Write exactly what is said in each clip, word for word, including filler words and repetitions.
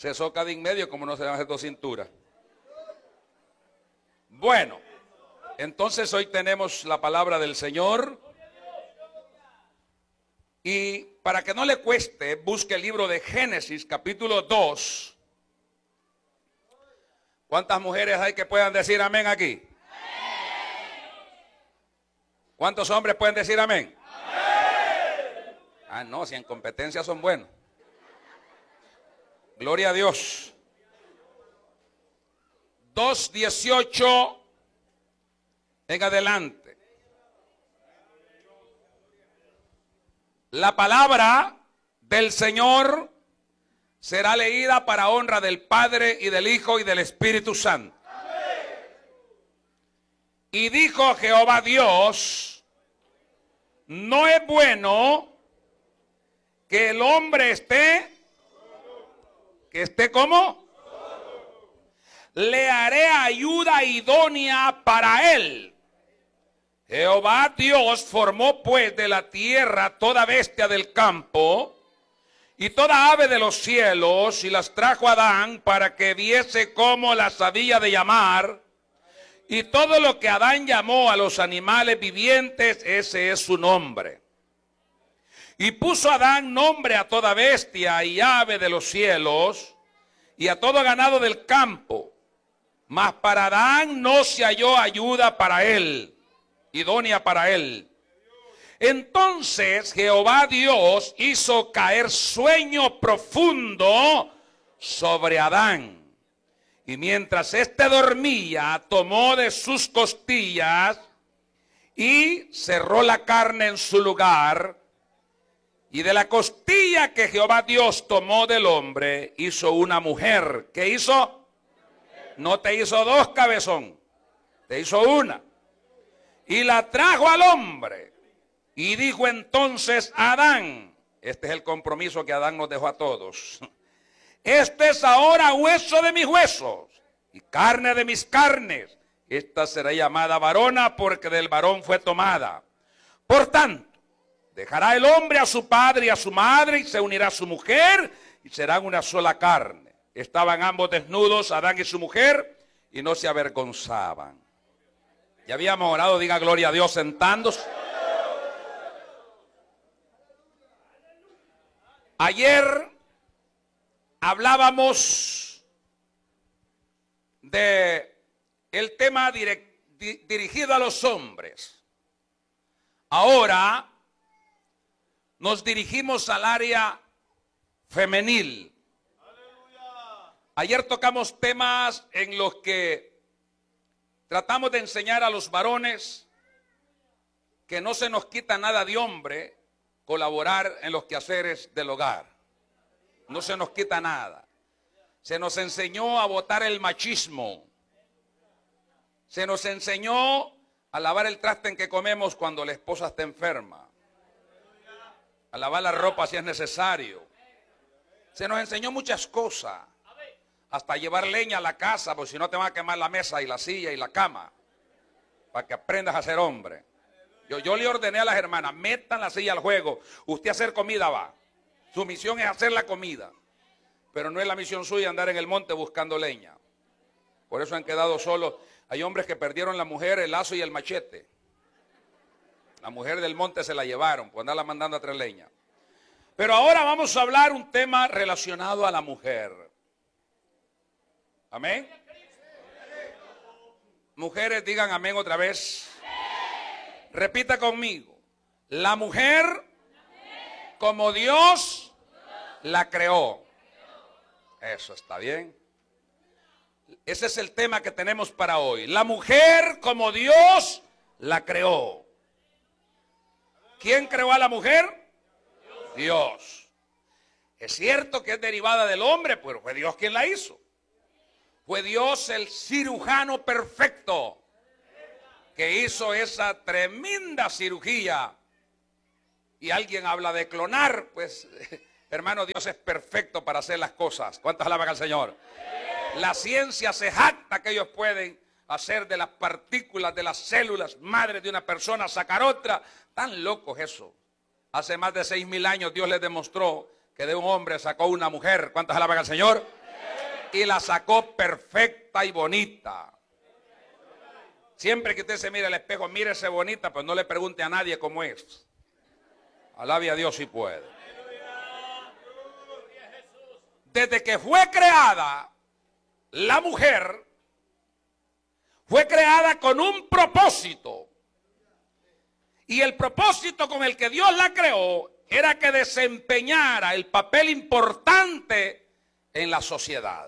Se soca de en medio como no se van a hacer dos cinturas. Bueno, entonces hoy tenemos la palabra del Señor. Y para que no le cueste, busque el libro de Génesis, capítulo dos. ¿Cuántas mujeres hay que puedan decir amén aquí? ¿Cuántos hombres pueden decir amén? Ah, no, si en competencia son buenos. Gloria a Dios. dos dieciocho en adelante. La palabra del Señor será leída para honra del Padre y del Hijo y del Espíritu Santo. Y dijo Jehová Dios: no es bueno que el hombre esté, que esté como, le haré ayuda idónea para él. Jehová Dios formó pues de la tierra toda bestia del campo y toda ave de los cielos, y las trajo a Adán para que viese cómo las había de llamar. Y todo lo que Adán llamó a los animales vivientes, ese es su nombre. Y puso Adán nombre a toda bestia y ave de los cielos y a todo ganado del campo. Mas para Adán no se halló ayuda para él, idónea para él. Entonces Jehová Dios hizo caer sueño profundo sobre Adán. Y mientras éste dormía, tomó de sus costillas y cerró la carne en su lugar. Y de la costilla que Jehová Dios tomó del hombre, hizo una mujer. ¿Qué hizo? No te hizo dos, cabezón. Te hizo una. Y la trajo al hombre. Y dijo entonces a Adán, este es el compromiso que Adán nos dejó a todos: este es ahora hueso de mis huesos y carne de mis carnes. Esta será llamada varona, porque del varón fue tomada. Por tanto, dejará el hombre a su padre y a su madre, y se unirá a su mujer, y serán una sola carne. Estaban ambos desnudos, Adán y su mujer, y no se avergonzaban. Ya habíamos orado, diga gloria a Dios, sentándose. Ayer hablábamos de el tema direct, di, dirigido a los hombres. Ahora nos dirigimos al área femenil. Ayer tocamos temas en los que tratamos de enseñar a los varones que no se nos quita nada de hombre colaborar en los quehaceres del hogar. No se nos quita nada. Se nos enseñó a botar el machismo. Se nos enseñó a lavar el traste en que comemos cuando la esposa está enferma. A lavar la ropa si es necesario. Se nos enseñó muchas cosas. Hasta llevar leña a la casa, porque si no te van a quemar la mesa y la silla y la cama. Para que aprendas a ser hombre. Yo, yo le ordené a las hermanas: metan la silla al juego. Usted a hacer comida va. Su misión es hacer la comida. Pero no es la misión suya andar en el monte buscando leña. Por eso han quedado solos. Hay hombres que perdieron la mujer, el lazo y el machete. La mujer del monte se la llevaron por andarla mandando a traer leña. Pero ahora vamos a hablar un tema relacionado a la mujer. Amén. Mujeres, digan amén otra vez. Repita conmigo: la mujer, como Dios la creó. Eso está bien. Ese es el tema que tenemos para hoy. La mujer, como Dios la creó. ¿Quién creó a la mujer? Dios. Es cierto que es derivada del hombre, pero fue Dios quien la hizo. Fue Dios el cirujano perfecto que hizo esa tremenda cirugía. Y alguien habla de clonar, pues hermano, Dios es perfecto para hacer las cosas. ¿Cuántos alaban al Señor? La ciencia se jacta que ellos pueden hacer de las partículas, de las células madres de una persona, sacar otra. Tan loco es eso. Hace más de seis mil años Dios les demostró que de un hombre sacó una mujer. ¿Cuántos alaban al Señor? y la sacó perfecta y bonita. Siempre que usted se mire al espejo, mírese bonita, pues no le pregunte a nadie cómo es. Alabe a Dios si puede. Desde que fue creada, la mujer fue creada con un propósito. Y el propósito con el que Dios la creó era que desempeñara el papel importante en la sociedad.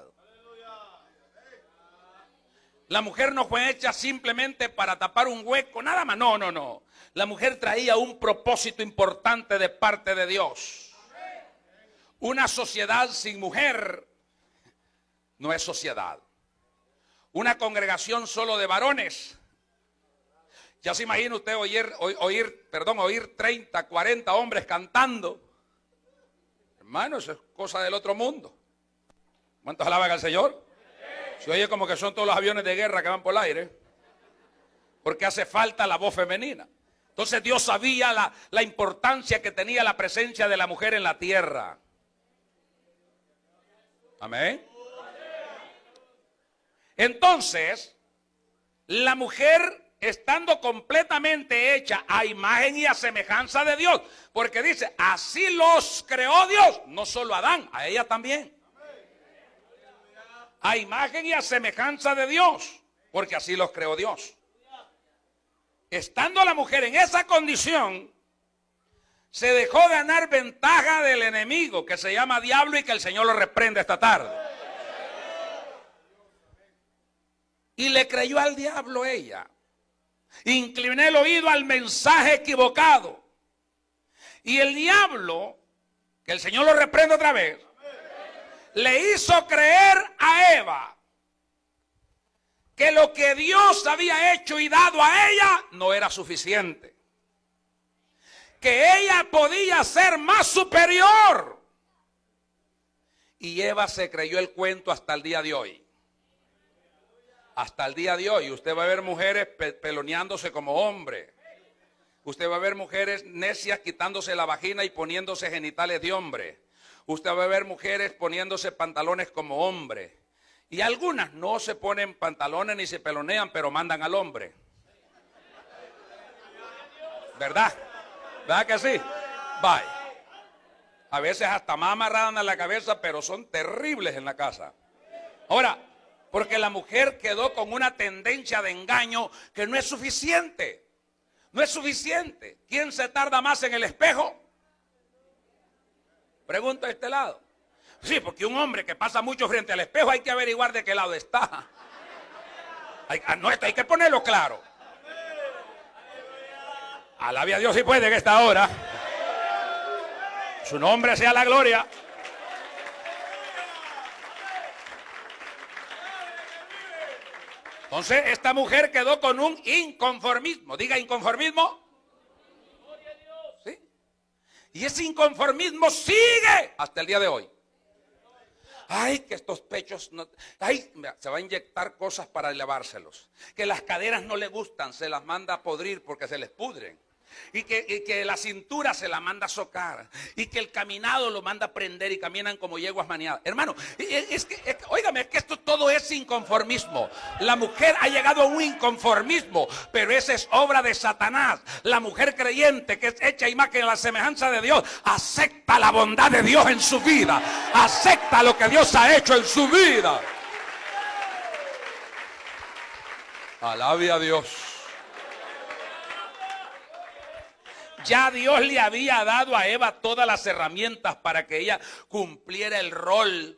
La mujer no fue hecha simplemente para tapar un hueco, nada más. No, no, no. La mujer traía un propósito importante de parte de Dios. Una sociedad sin mujer no es sociedad. Una congregación solo de varones. Ya se imagina usted oír, oír, perdón, oír treinta, cuarenta hombres cantando. Hermano, eso es cosa del otro mundo. ¿Cuántos alaban al Señor? Se oye como que son todos los aviones de guerra que van por el aire. Porque hace falta la voz femenina. Entonces Dios sabía la, la importancia que tenía la presencia de la mujer en la tierra. Amén. Entonces, la mujer, estando completamente hecha a imagen y a semejanza de Dios, porque dice, así los creó Dios, no solo a Adán, a ella también. A imagen y a semejanza de Dios, porque así los creó Dios. Estando la mujer en esa condición, se dejó ganar ventaja del enemigo, que se llama diablo, y que el Señor lo reprende esta tarde. Y le creyó al diablo ella. Incliné el oído al mensaje equivocado. Y el diablo, que el Señor lo reprende otra vez, le hizo creer a Eva que lo que Dios había hecho y dado a ella no era suficiente. Que ella podía ser más superior. Y Eva se creyó el cuento hasta el día de hoy. Hasta el día de hoy. Usted va a ver mujeres pe peloneándose como hombre. Usted va a ver mujeres necias quitándose la vagina y poniéndose genitales de hombre. Usted va a ver mujeres poniéndose pantalones como hombre. Y algunas no se ponen pantalones ni se pelonean, pero mandan al hombre. ¿Verdad? ¿Verdad que sí? Bye. A veces hasta más amarradas en la cabeza, pero son terribles en la casa. Ahora, porque la mujer quedó con una tendencia de engaño que no es suficiente. No es suficiente. ¿Quién se tarda más en el espejo? Pregunto a este lado. Sí, porque un hombre que pasa mucho frente al espejo hay que averiguar de qué lado está. Hay, no, esto hay que ponerlo claro. Alabe a Dios si puede en esta hora. Su nombre sea la gloria. Entonces esta mujer quedó con un inconformismo. Diga inconformismo. ¿Sí? Y ese inconformismo sigue hasta el día de hoy. Ay, que estos pechos no, ay, se va a inyectar cosas para elevárselos. Que las caderas no le gustan, se las manda a podrir porque se les pudren. Y que, y que la cintura se la manda a socar. Y que el caminado lo manda a prender y caminan como yeguas maniadas. Hermano, es que, es que, óigame, es que esto todo es inconformismo. La mujer ha llegado a un inconformismo, pero esa es obra de Satanás. La mujer creyente que es hecha imagen a la semejanza de Dios, acepta la bondad de Dios en su vida. Acepta lo que Dios ha hecho en su vida. Alabe a Dios. Ya Dios le había dado a Eva todas las herramientas para que ella cumpliera el rol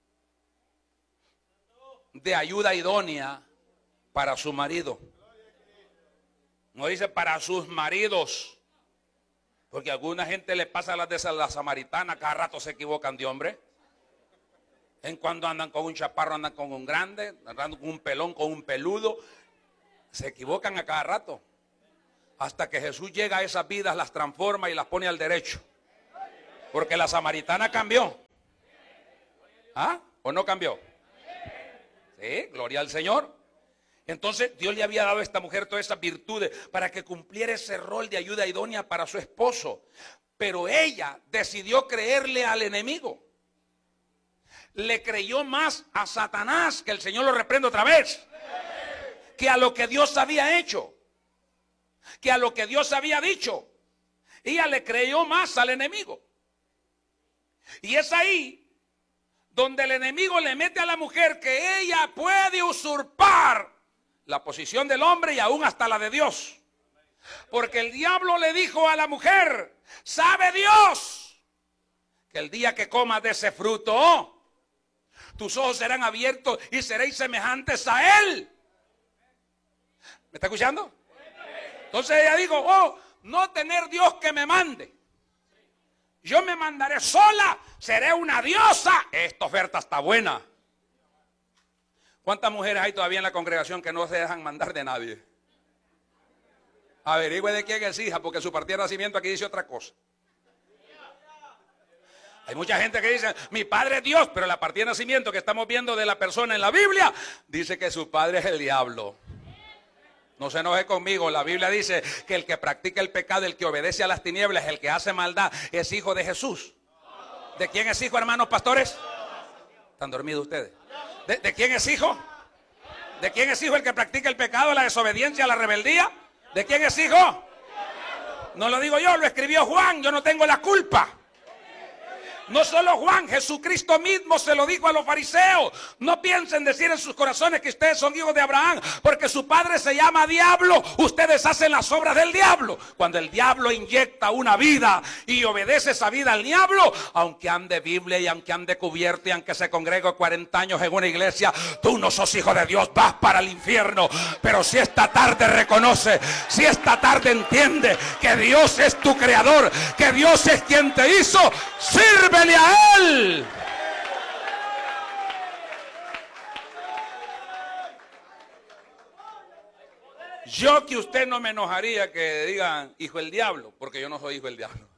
de ayuda idónea para su marido. No dice para sus maridos, porque a alguna gente le pasa las de la samaritana, cada rato se equivocan de hombre. En cuando andan con un chaparro, andan con un grande, andan con un pelón, con un peludo. Se equivocan a cada rato. Hasta que Jesús llega a esas vidas, las transforma y las pone al derecho. Porque la samaritana cambió. ¿Ah? ¿O no cambió? Sí, gloria al Señor. Entonces Dios le había dado a esta mujer todas esas virtudes para que cumpliera ese rol de ayuda idónea para su esposo. Pero ella decidió creerle al enemigo. le creyó más a Satanás, que el Señor lo reprende otra vez, que a lo que Dios había hecho, que a lo que Dios había dicho. Ella le creyó más al enemigo. Y es ahí donde el enemigo le mete a la mujer que ella puede usurpar la posición del hombre y aún hasta la de Dios. Porque el diablo le dijo a la mujer: sabe Dios que el día que comas de ese fruto, tus ojos serán abiertos y seréis semejantes a Él. ¿Me está escuchando? Entonces ella dijo: oh, no tener Dios que me mande. Yo me mandaré sola, seré una diosa. Esta oferta está buena. ¿Cuántas mujeres hay todavía en la congregación que no se dejan mandar de nadie? Averigüe de quién es hija, porque su partida de nacimiento aquí dice otra cosa. Hay mucha gente que dice: mi padre es Dios, pero la partida de nacimiento que estamos viendo de la persona en la Biblia dice que su padre es el diablo. No se enoje conmigo, la Biblia dice que el que practica el pecado, el que obedece a las tinieblas, el que hace maldad, es hijo de Jesús. ¿De quién es hijo, hermanos pastores? ¿Están dormidos ustedes? ¿De, de quién es hijo? ¿De quién es hijo el que practica el pecado, la desobediencia, la rebeldía? ¿De quién es hijo? No lo digo yo, lo escribió Juan, yo no tengo la culpa. No solo Juan, Jesucristo mismo se lo dijo a los fariseos: no piensen decir en sus corazones que ustedes son hijos de Abraham, porque su padre se llama diablo, ustedes hacen las obras del diablo. Cuando el diablo inyecta una vida y obedece esa vida al diablo, aunque ande Biblia y aunque ande cubierto y aunque se congregue cuarenta años en una iglesia, tú no sos hijo de Dios, vas para el infierno. Pero si esta tarde reconoce, si esta tarde entiende que Dios es tu creador, que Dios es quien te hizo, sirve a Él. Yo que usted no me enojaría que digan hijo del diablo, porque yo no soy hijo del diablo.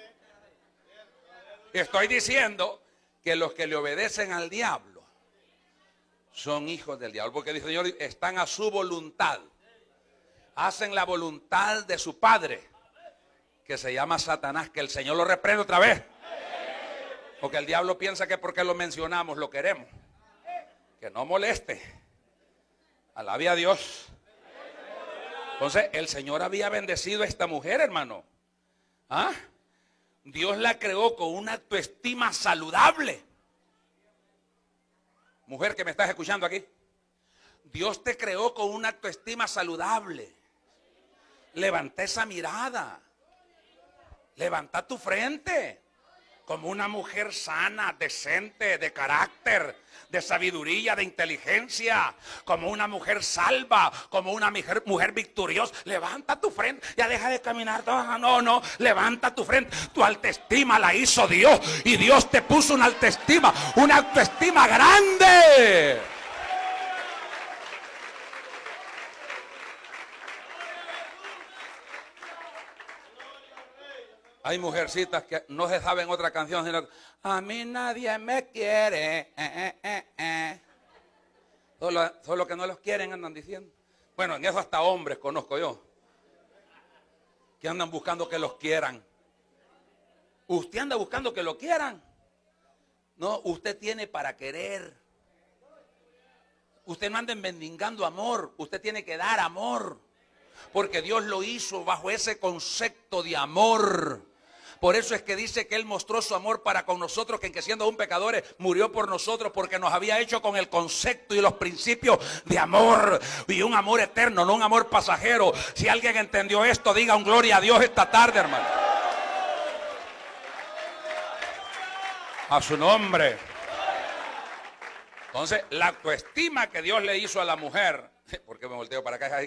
Estoy diciendo que los que le obedecen al diablo son hijos del diablo, porque dice el Señor, están a su voluntad, hacen la voluntad de su padre, que se llama Satanás, que el Señor lo reprende otra vez. Porque el diablo piensa que porque lo mencionamos lo queremos. Que no moleste. Alabe a Dios. Entonces el Señor había bendecido a esta mujer, hermano. ¿Ah? Dios la creó con una autoestima saludable. Mujer que me estás escuchando aquí, Dios te creó con una autoestima saludable. Levanta esa mirada. Levanta tu frente. Como una mujer sana, decente, de carácter, de sabiduría, de inteligencia. Como una mujer salva, como una mujer, mujer victoriosa. Levanta tu frente, ya deja de caminar. No, no, levanta tu frente. Tu autoestima la hizo Dios. Y Dios te puso una autoestima, una autoestima grande. Hay mujercitas que no se saben otra canción, sino: a mí nadie me quiere. Eh, eh, eh, eh. Solo, solo que no los quieren andan diciendo. Bueno, en eso hasta hombres conozco yo, que andan buscando que los quieran. Usted anda buscando que lo quieran. No, usted tiene para querer. Usted no anda mendigando amor, usted tiene que dar amor. Porque Dios lo hizo bajo ese concepto de amor. Por eso es que dice que Él mostró su amor para con nosotros, que en que siendo aún pecadores murió por nosotros, porque nos había hecho con el concepto y los principios de amor. Y un amor eterno, no un amor pasajero. Si alguien entendió esto, diga un gloria a Dios esta tarde, hermano. A su nombre. Entonces, la autoestima que Dios le hizo a la mujer, ¿por qué me volteo para acá?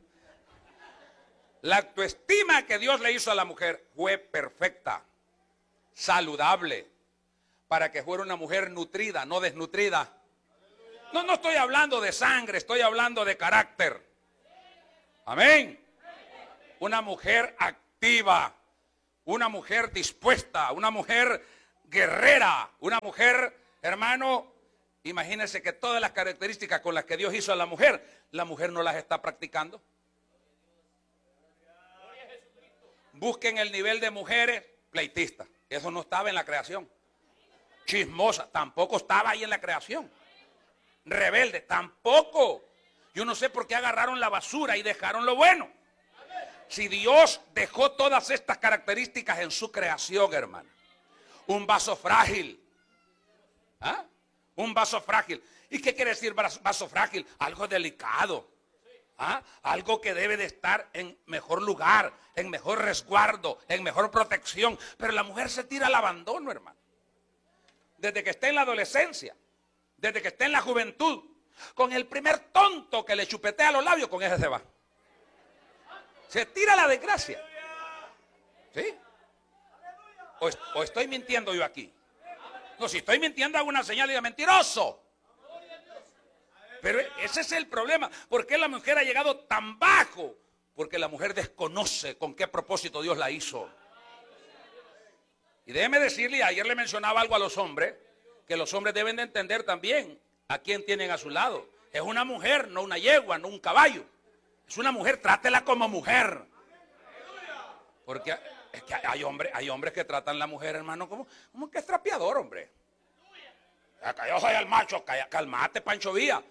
La autoestima que Dios le hizo a la mujer fue perfecta, saludable, para que fuera una mujer nutrida, no desnutrida. No, no estoy hablando de sangre, estoy hablando de carácter. Amén. Una mujer activa, una mujer dispuesta, una mujer guerrera, una mujer, hermano, imagínense que todas las características con las que Dios hizo a la mujer, la mujer no las está practicando. Busquen el nivel de mujeres pleitistas. Eso no estaba en la creación. chismosa, tampoco estaba ahí en la creación. Rebelde, tampoco. Yo no sé por qué agarraron la basura y dejaron lo bueno. Si Dios dejó todas estas características en su creación, hermano. Un vaso frágil. ¿Ah? Un vaso frágil. ¿Y qué quiere decir vaso frágil? Algo delicado. ¿Ah? Algo que debe de estar en mejor lugar, en mejor resguardo, en mejor protección. Pero la mujer se tira al abandono, hermano. Desde que está en la adolescencia, desde que está en la juventud, con el primer tonto que le chupetea los labios, con ese se va. Se tira la desgracia. ¿Sí? O, o estoy mintiendo yo aquí. No, si estoy mintiendo hago una señal y digo mentiroso. Pero ese es el problema. ¿Por qué la mujer ha llegado tan bajo? Porque la mujer desconoce con qué propósito Dios la hizo. Y déjeme decirle, ayer le mencionaba algo a los hombres, que los hombres deben de entender también a quién tienen a su lado. Es una mujer, no una yegua, no un caballo. Es una mujer, trátela como mujer. Porque es que hay hombres, hay hombres que tratan a la mujer, hermano, como, como que es trapeador, hombre. Yo soy el macho, calmate, Pancho Villa.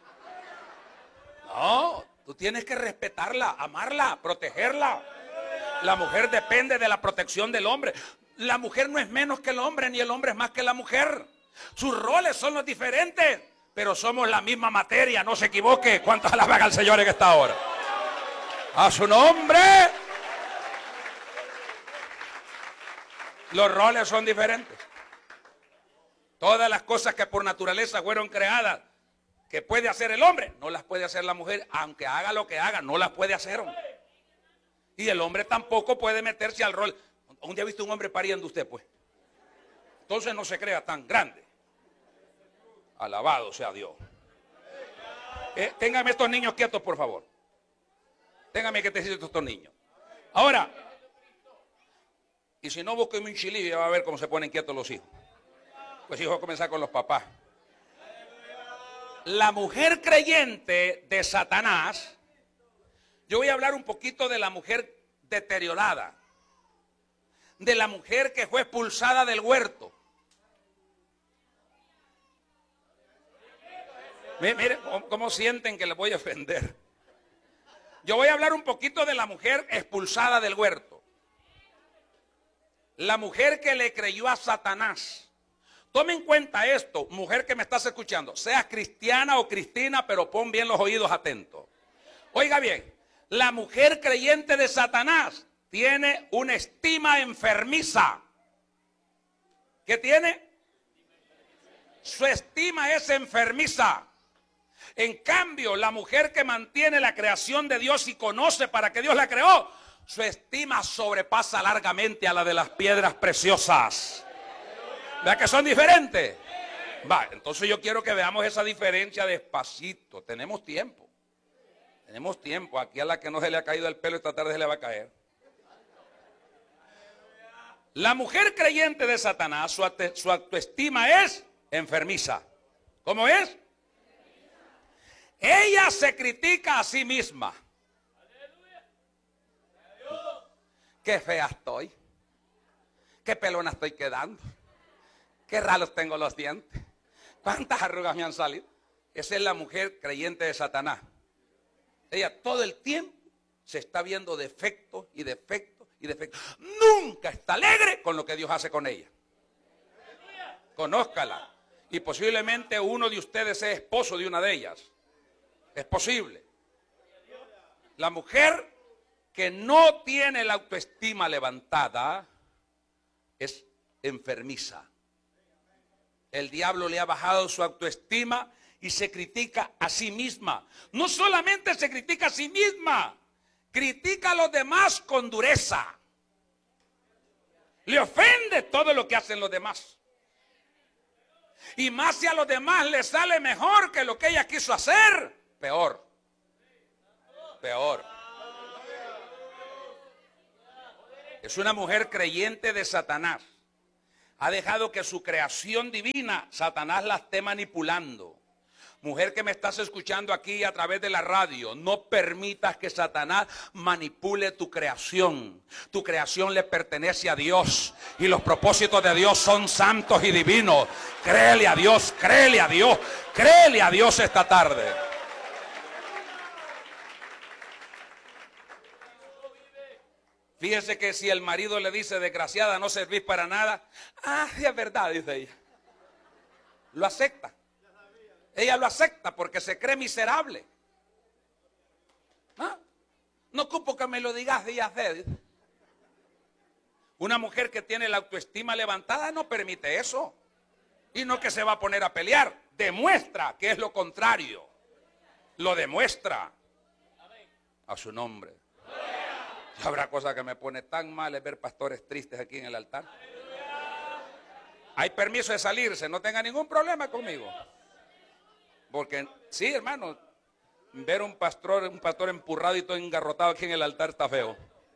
No, tú tienes que respetarla, amarla, protegerla. La mujer depende de la protección del hombre. La mujer no es menos que el hombre, ni el hombre es más que la mujer. Sus roles son los diferentes, pero somos la misma materia, no se equivoque. ¿Cuántos alaban al Señor en esta hora? A su nombre. Los roles son diferentes. Todas las cosas que por naturaleza fueron creadas, que puede hacer el hombre, no las puede hacer la mujer, aunque haga lo que haga, no las puede hacer. Y el hombre tampoco puede meterse al rol. ¿Un día ha visto un hombre pariendo usted, pues? Entonces no se crea tan grande. Alabado sea Dios. Eh, téngame estos niños quietos, por favor. Téngame que te siento estos niños. Ahora, y si no, busquen un chilillo y ya va a ver cómo se ponen quietos los hijos. Pues hijo, voy a comenzar con los papás. La mujer creyente de Satanás, yo voy a hablar un poquito de la mujer deteriorada, de la mujer que fue expulsada del huerto. Miren cómo sienten que les voy a ofender. Yo voy a hablar un poquito de la mujer expulsada del huerto. La mujer que le creyó a Satanás. Tome en cuenta esto, mujer que me estás escuchando, seas cristiana o cristina, pero pon bien los oídos atentos. Oiga bien, la mujer creyente de Satanás tiene una estima enfermiza. ¿Qué tiene? Su estima es enfermiza. En cambio, la mujer que mantiene la creación de Dios y conoce para qué Dios la creó, su estima sobrepasa largamente a la de las piedras preciosas. ¿Vea que son diferentes? Va, entonces yo quiero que veamos esa diferencia despacito. Tenemos tiempo. Tenemos tiempo. Aquí a la que no se le ha caído el pelo esta tarde se le va a caer. La mujer creyente de Satanás, su, su autoestima es enfermiza. ¿Cómo es? Ella se critica a sí misma. Qué fea estoy. Qué pelona estoy quedando. Qué raros tengo los dientes. ¿Cuántas arrugas me han salido? Esa es la mujer creyente de Satanás. Ella todo el tiempo se está viendo defectos y defectos y defectos. Nunca está alegre con lo que Dios hace con ella. Conózcala. Y posiblemente uno de ustedes sea esposo de una de ellas. Es posible. La mujer que no tiene la autoestima levantada es enfermiza. El diablo le ha bajado su autoestima y se critica a sí misma. No solamente se critica a sí misma, critica a los demás con dureza. Le ofende todo lo que hacen los demás. Y más si a los demás les sale mejor que lo que ella quiso hacer, peor. Peor. Es una mujer creyente de Satanás. Ha dejado que su creación divina, Satanás la esté manipulando. Mujer que me estás escuchando aquí a través de la radio, no permitas que Satanás manipule tu creación. Tu creación le pertenece a Dios y los propósitos de Dios son santos y divinos. Créele a Dios, créele a Dios, créele a Dios esta tarde. Fíjese que si el marido le dice, desgraciada, no servís para nada, ah, es verdad, dice ella. Lo acepta. Ella lo acepta porque se cree miserable. ¿Ah? No ocupo que me lo digas y hacer. Una mujer que tiene la autoestima levantada no permite eso. Y no que se va a poner a pelear. Demuestra que es lo contrario. Lo demuestra. A su nombre. Y habrá cosa que me pone tan mal es ver pastores tristes aquí en el altar. Hay permiso de salirse, no tenga ningún problema conmigo. Porque, sí, hermano, ver un pastor, un pastor empurrado y todo engarrotado aquí en el altar está feo.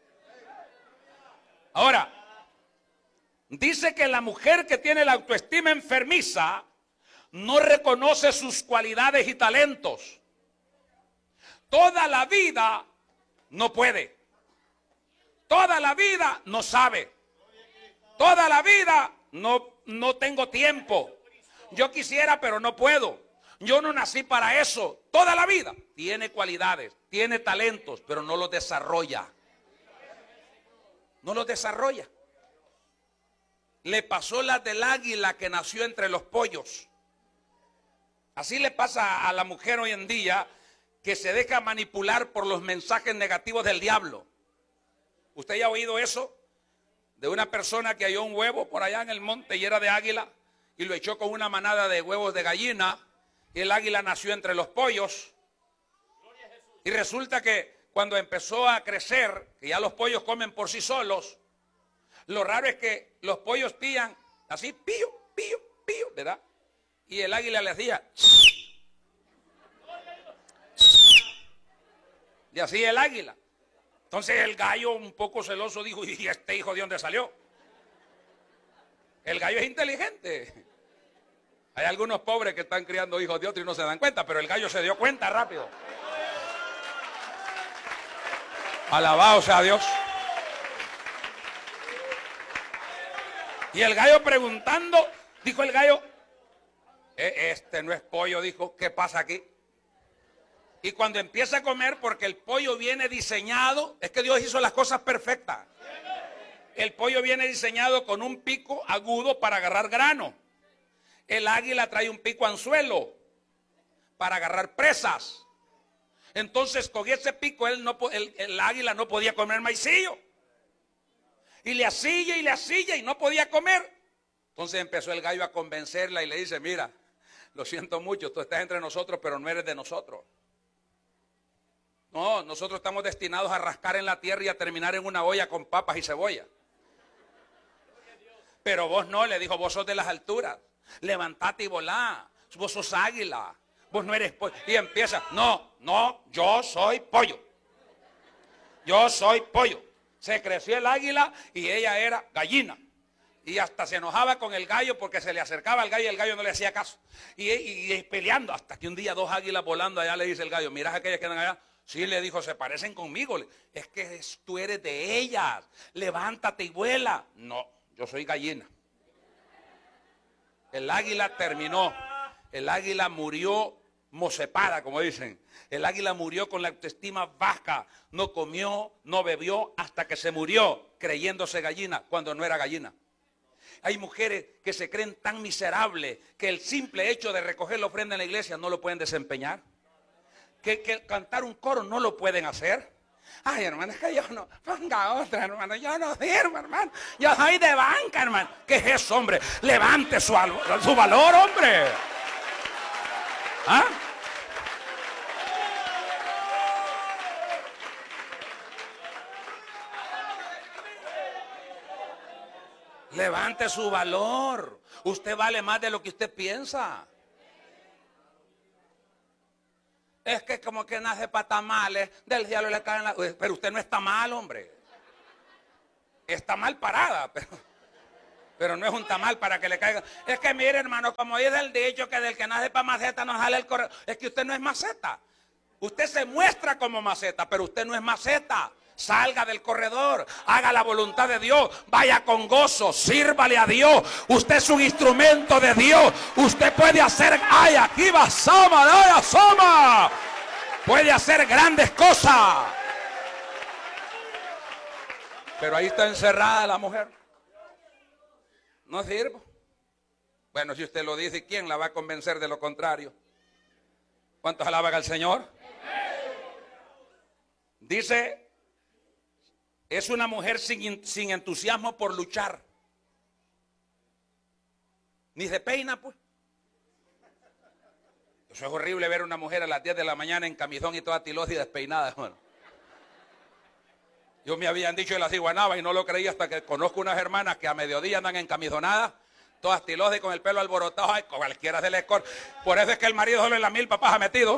Ahora, dice que la mujer que tiene la autoestima enfermiza no reconoce sus cualidades y talentos. Toda la vida no puede. Toda la vida no sabe. Toda la vida no, no tengo tiempo. Yo quisiera, pero no puedo. Yo no nací para eso. Toda la vida tiene cualidades, tiene talentos, pero no los desarrolla. No los desarrolla. Le pasó la del águila que nació entre los pollos. Así le pasa a la mujer hoy en día que se deja manipular por los mensajes negativos del diablo. ¿Usted ya ha oído eso? De una persona que halló un huevo por allá en el monte y era de águila y lo echó con una manada de huevos de gallina. Y el águila nació entre los pollos. Y resulta que cuando empezó a crecer, que ya los pollos comen por sí solos, lo raro es que los pollos pillan así, pío, pío, pío, ¿verdad? Y el águila le hacía. Y así el águila. Entonces el gallo, un poco celoso, dijo, ¿y este hijo de dónde salió? El gallo es inteligente. Hay algunos pobres que están criando hijos de otros y no se dan cuenta, pero el gallo se dio cuenta rápido. Alabado sea Dios. Y el gallo preguntando, dijo el gallo, e este no es pollo, dijo, ¿qué pasa aquí? Y cuando empieza a comer, porque el pollo viene diseñado, es que Dios hizo las cosas perfectas. El pollo viene diseñado con un pico agudo para agarrar grano. El águila trae un pico anzuelo para agarrar presas. Entonces con ese pico él no, el, el águila no podía comer maicillo. Y le hacía y le hacía y no podía comer. Entonces empezó el gallo a convencerla y le dice, mira, lo siento mucho, tú estás entre nosotros, pero no eres de nosotros. No, nosotros estamos destinados a rascar en la tierra y a terminar en una olla con papas y cebolla. Pero vos no, le dijo, vos sos de las alturas. Levantate y volá. Vos sos águila. Vos no eres pollo. Y empieza, no, no, yo soy pollo. Yo soy pollo. Se creció el águila y ella era gallina. Y hasta se enojaba con el gallo porque se le acercaba al gallo y el gallo no le hacía caso. Y, y, y peleando hasta que un día dos águilas volando allá le dice el gallo, mirá aquellas que andan allá. Sí, le dijo, se parecen conmigo. Es que tú eres de ellas. Levántate y vuela. No, yo soy gallina. El águila terminó. El águila murió mocepada, como dicen. El águila murió con la autoestima baja. No comió, no bebió hasta que se murió creyéndose gallina cuando no era gallina. Hay mujeres que se creen tan miserables que el simple hecho de recoger la ofrenda en la iglesia no lo pueden desempeñar. Que, que cantar un coro no lo pueden hacer. Ay, hermano, es que yo no, ponga otra, hermano, yo no sirvo, hermano, yo soy de banca, hermano. ¿Qué es eso, hombre? Levante su, su valor, hombre. ¿Ah? Levante su valor. Usted vale más de lo que usted piensa. Es que como que nace para tamales, del cielo le caen la... Pero usted no está mal, hombre. Está mal parada, pero... Pero no es un tamal para que le caiga. Es que mire, hermano, como dice el dicho, que del que nace para maceta no sale el corredor. Es que usted no es maceta. Usted se muestra como maceta, pero usted no es maceta. Salga del corredor, haga la voluntad de Dios, vaya con gozo, sírvale a Dios. Usted es un instrumento de Dios. Usted puede hacer, ay, aquí va Sama, ay, asoma. Puede hacer grandes cosas. Pero ahí está encerrada la mujer. No sirvo. Bueno, si usted lo dice, ¿quién la va a convencer de lo contrario? ¿Cuántos alaban al Señor? Dice, es una mujer sin, sin entusiasmo por luchar. Ni se peina, pues. Eso es horrible ver a una mujer a las diez de la mañana en camisón y toda tilosa y despeinada, hermano. Yo me habían dicho de la ciguanaba y no lo creí hasta que conozco unas hermanas que a mediodía andan encamisonadas, todas tilosas y con el pelo alborotado. Ay, cualquiera se les corta. Por eso es que el marido solo en la milpa paja metido.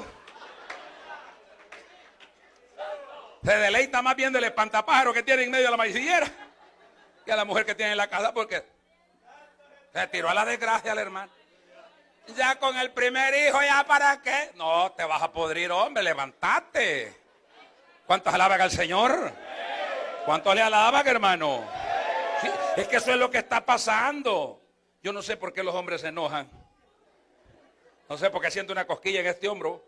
Se deleita más bien del espantapájaro que tiene en medio de la maicillera que a la mujer que tiene en la casa, porque se tiró a la desgracia al hermano. Ya con el primer hijo, ¿ya para qué? No, te vas a podrir, hombre, levantate. ¿Cuántos alaban al Señor? ¿Cuántos le alaban, hermano? Sí, es que eso es lo que está pasando. Yo no sé por qué los hombres se enojan. No sé por qué siento una cosquilla en este hombro.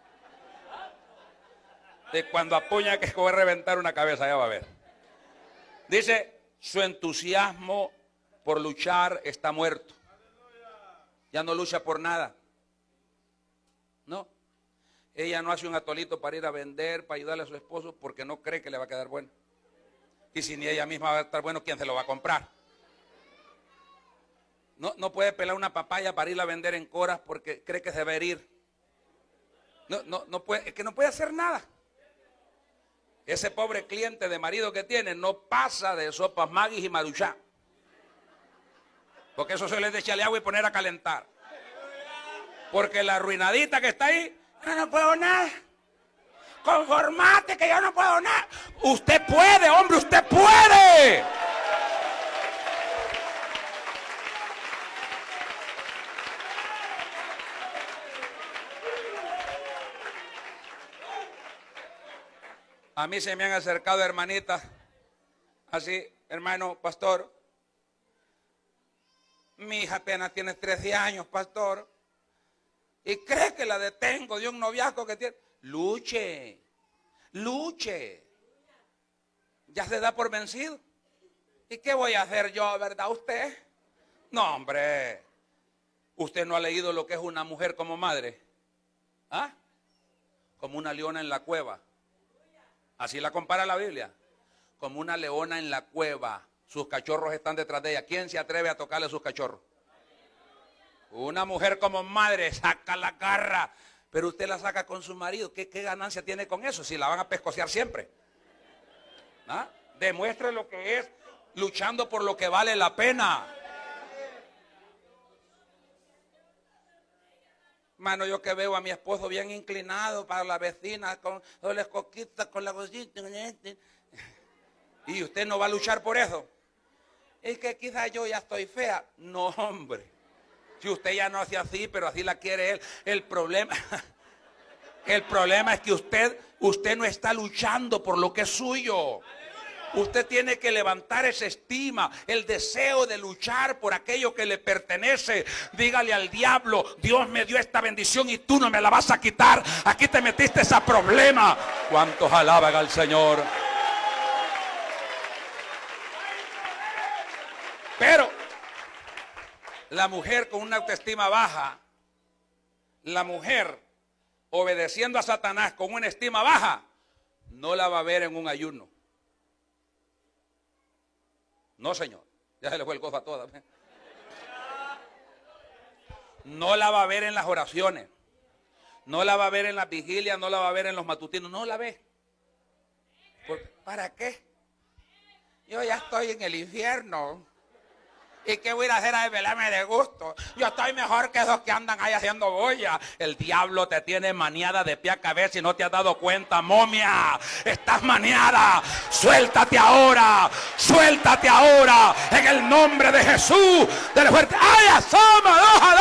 De cuando apuña que voy a reventar una cabeza, ya va a ver. Dice, su entusiasmo por luchar está muerto. Ya no lucha por nada. No. Ella no hace un atolito para ir a vender, para ayudarle a su esposo, porque no cree que le va a quedar bueno. Y si ni ella misma va a estar bueno, ¿quién se lo va a comprar? No, no puede pelar una papaya para irla a vender en Coras porque cree que se va a herir. No, no, no puede, es que no puede hacer nada. Ese pobre cliente de marido que tiene no pasa de sopas Maggi y Maruchá. Porque eso se le de echarle agua y poner a calentar. Porque la arruinadita que está ahí, yo no puedo nada. Conformate que yo no puedo nada. Usted puede, hombre, usted puede. A mí se me han acercado hermanitas, así, hermano, pastor. Mi hija apenas tiene trece años, pastor. Y cree que la detengo de un noviazgo que tiene. Luche, luche. Ya se da por vencido. ¿Y qué voy a hacer yo, verdad, usted? No, hombre. ¿Usted no ha leído lo que es una mujer como madre? ¿Ah? Como una leona en la cueva. Así la compara la Biblia. Como una leona en la cueva. Sus cachorros están detrás de ella. ¿Quién se atreve a tocarle a sus cachorros? Una mujer como madre saca la garra. Pero usted la saca con su marido. ¿Qué, qué ganancia tiene con eso? Si la van a pescocear siempre. ¿Ah? Demuestre lo que es luchando por lo que vale la pena. Mano, yo que veo a mi esposo bien inclinado para la vecina, con las coquitas, con la cosita. Y usted no va a luchar por eso. Es que quizás yo ya estoy fea. No, hombre. Si usted ya no hace así, pero así la quiere él. El problema, el problema es que usted, usted no está luchando por lo que es suyo. Usted tiene que levantar esa estima, el deseo de luchar por aquello que le pertenece. Dígale al diablo, Dios me dio esta bendición y tú no me la vas a quitar. Aquí te metiste ese problema. ¿Cuántos alaban al Señor? Pero la mujer con una autoestima baja, la mujer obedeciendo a Satanás con una estima baja, no la va a ver en un ayuno. No, señor, ya se le fue el gozo a todas. No la va a ver en las oraciones, no la va a ver en las vigilias, no la va a ver en los matutinos, no la ve. ¿Para qué? Yo ya estoy en el infierno. ¿Y qué voy a ir a hacer a desvelarme de gusto? Yo estoy mejor que esos que andan ahí haciendo boya. El diablo te tiene maniada de pie a cabeza y no te has dado cuenta, momia. Estás maniada. Suéltate ahora. Suéltate ahora. En el nombre de Jesús. Del fuerte. ¡Ay, asoma!